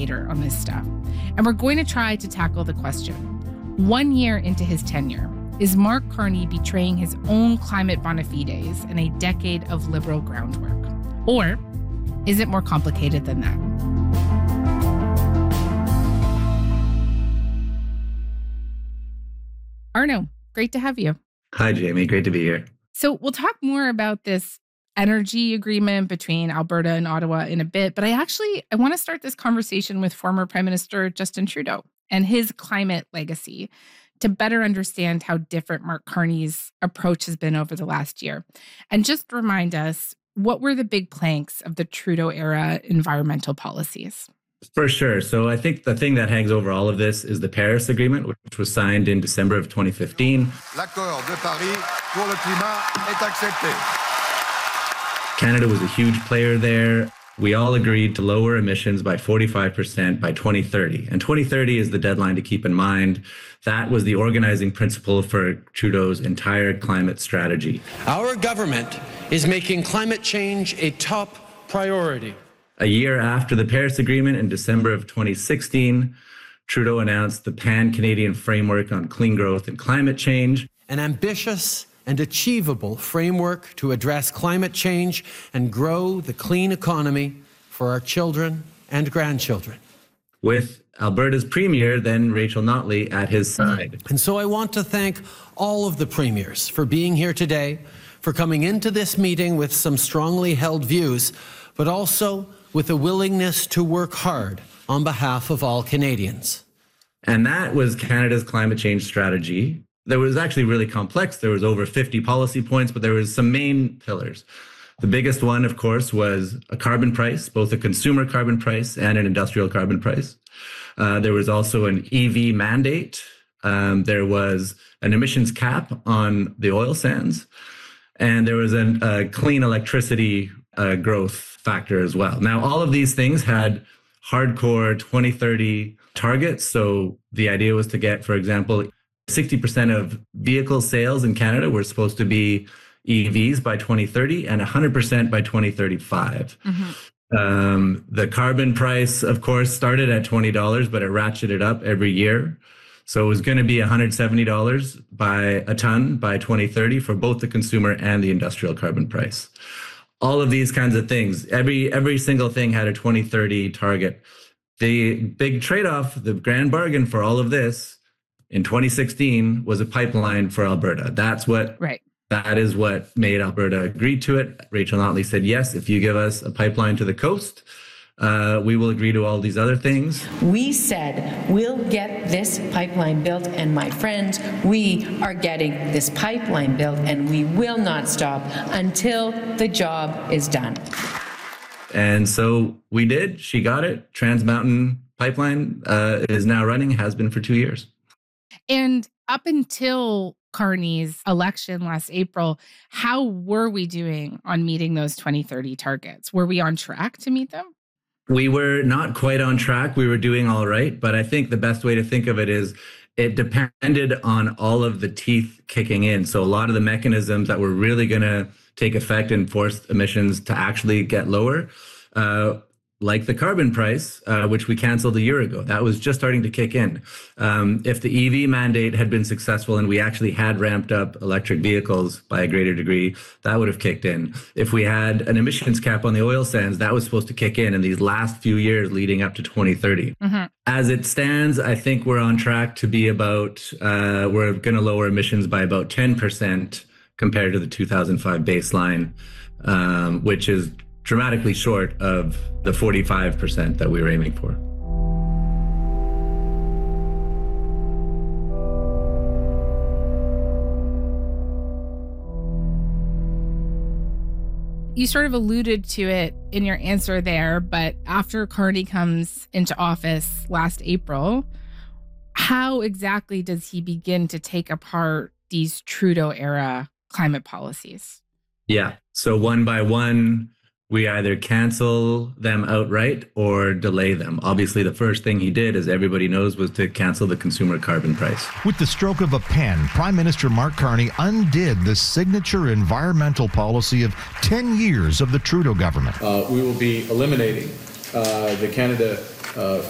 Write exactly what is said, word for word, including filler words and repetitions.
educator on this stuff. And we're going to try to tackle the question, one year into his tenure, is Mark Carney betraying his own climate bona fides in a decade of liberal groundwork? Or is it more complicated than that? Arno, great to have you. Hi, Jamie. Great to be here. So we'll talk more about this energy agreement between Alberta and Ottawa in a bit, but I actually, I want to start this conversation with former Prime Minister Justin Trudeau and his climate legacy to better understand how different Mark Carney's approach has been over the last year. And just remind us, what were the big planks of the Trudeau-era environmental policies? For sure. So I think the thing that hangs over all of this is the Paris Agreement, which was signed in December of twenty fifteen. L'accord de Paris pour le climat est accepté. Canada was a huge player there. We all agreed to lower emissions by forty-five percent by twenty thirty. And twenty thirty is the deadline to keep in mind. That was the organizing principle for Trudeau's entire climate strategy. Our government is making climate change a top priority. A year after the Paris Agreement, in December of twenty sixteen, Trudeau announced the Pan-Canadian Framework on Clean Growth and Climate Change. An ambitious and achievable framework to address climate change and grow the clean economy for our children and grandchildren. With Alberta's Premier, then Rachel Notley, at his side. And so I want to thank all of the premiers for being here today, for coming into this meeting with some strongly held views, but also with a willingness to work hard on behalf of all Canadians. And that was Canada's climate change strategy. That was actually really complex. There was over fifty policy points, but there was some main pillars. The biggest one, of course, was a carbon price, both a consumer carbon price and an industrial carbon price. Uh, there was also an E V mandate. Um, there was an emissions cap on the oil sands. And there was an, a clean electricity uh, growth factor as well. Now, all of these things had hardcore twenty thirty targets. So the idea was to get, for example, sixty percent of vehicle sales in Canada were supposed to be E Vs by twenty thirty and one hundred percent by twenty thirty-five. Mm-hmm. Um, the carbon price, of course, started at twenty dollars, but it ratcheted up every year. So it was going to be one hundred seventy dollars by a ton by twenty thirty for both the consumer and the industrial carbon price. All of these kinds of things, every every single thing had a twenty thirty target. The big trade-off, the grand bargain for all of this in twenty sixteen was a pipeline for Alberta. That's what, right. That is what made Alberta agree to it. Rachel Notley said, yes, if you give us a pipeline to the coast, Uh, we will agree to all these other things. We said, we'll get this pipeline built, and my friends, we are getting this pipeline built, and we will not stop until the job is done. And so we did. She got it. Trans Mountain Pipeline uh, is now running, has been for two years. And up until Carney's election last April, how were we doing on meeting those twenty thirty targets? Were we on track to meet them? We were not quite on track. We were doing all right. But I think the best way to think of it is it depended on all of the teeth kicking in. So a lot of the mechanisms that were really going to take effect and force emissions to actually get lower, uh, like the carbon price, uh, which we canceled a year ago. That was just starting to kick in. Um, if the E V mandate had been successful and we actually had ramped up electric vehicles by a greater degree, that would have kicked in. If we had an emissions cap on the oil sands, that was supposed to kick in in these last few years leading up to twenty thirty. Mm-hmm. As it stands, I think we're on track to be about, uh, we're going to lower emissions by about ten percent compared to the two thousand five baseline, um, which is dramatically short of the forty-five percent that we were aiming for. You sort of alluded to it in your answer there, but after Carney comes into office last April, how exactly does he begin to take apart these Trudeau-era climate policies? Yeah, so one by one, we either cancel them outright or delay them. Obviously, the first thing he did, as everybody knows, was to cancel the consumer carbon price. With the stroke of a pen, Prime Minister Mark Carney undid the signature environmental policy of ten years of the Trudeau government. Uh, we will be eliminating uh, the Canada uh,